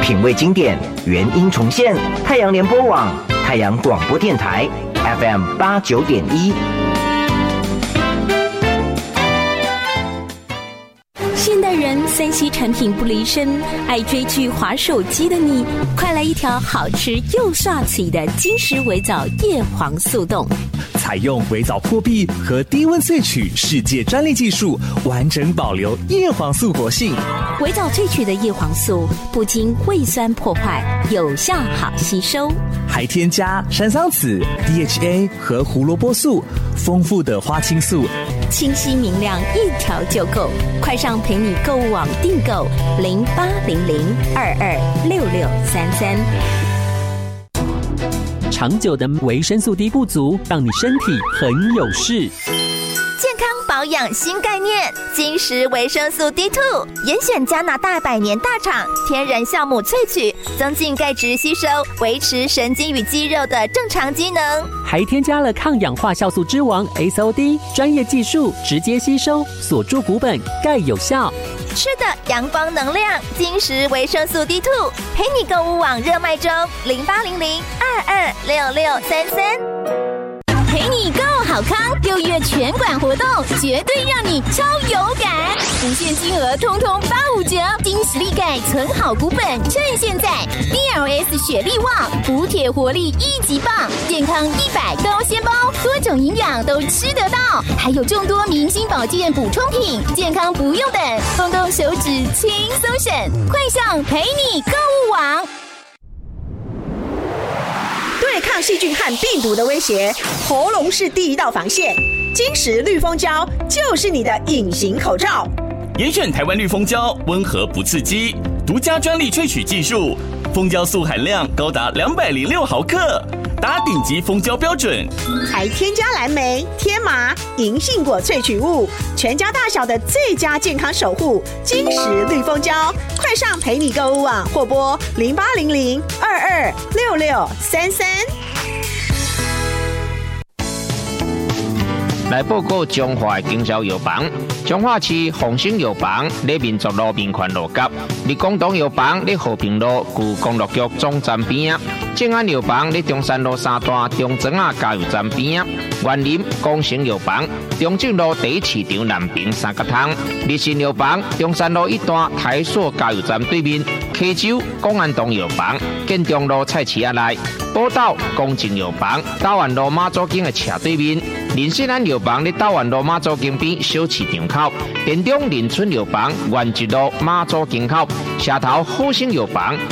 品味经典，原音重现。太阳联播网、太阳广播电台 FM89.1。 现代人3C 产品不离身，爱追剧、滑手机的你，快来一条好吃又帅气的金石微藻叶黄素冻。 采用微藻破壁和低温萃取世界专利技术，完整保留叶黄素活性。 微藻萃取的叶黄素不经胃酸破坏，有效好吸收， 还添加山桑子、DHA 和胡萝卜素，丰富的花青素， 清晰明亮，一条就够。快上陪你购物网订购0800226633。 长久的维生素 D 不足，让你身体很有事。 健康保养新概念，金石维生素 D2， 严选加拿大100年大厂天然酵母萃取，增进钙质吸收，维持神经与肌肉的正常机能， 还添加了抗氧化酵素之王 SOD， 专业技术直接吸收，锁住骨本，钙有效。 吃的阳光能量，金石维生素 D2， 陪你购物网热卖中，0800226633。 陪你购好康，6月全馆活动绝对让你超有感，无限金额通通85折，金石力钙存好股本，趁现在 ，DLS 雪力旺补铁活力1级棒，健康100高纤包，多种营养都吃得到，还有众多明星保健补充品，健康不用等，动动手指轻松省，快上陪你购物网。 对抗细菌和病毒的威胁，喉咙是第一道防线。金石绿蜂胶就是你的隐形口罩。 严选台湾绿蜂胶，温和不刺激，独家专利萃取技术，蜂胶素含量高达206毫克，达顶级蜂胶标准。 还添加蓝莓、天麻、银杏果萃取物，全家大小的最佳健康守护。金石绿蜂胶，快上陪你购物网或拨0800226633。 来报告中华经销药房，中华市丰兴药房在民族路民权路角，立广东药房在和平路旧公路局总站边啊，正安药房在中山路3段中庄啊加油站边啊，园林光成药房中正路第1市场南边3角通，立信药房中山路1段台塑加油站对面，溪州公安东药房建中路菜市仔内，宝岛公正药房大湾路马祖径的斜对面。林信安药房在大湾路马祖径边小市场口，田中林村药房原一路马祖径口，社头好生药房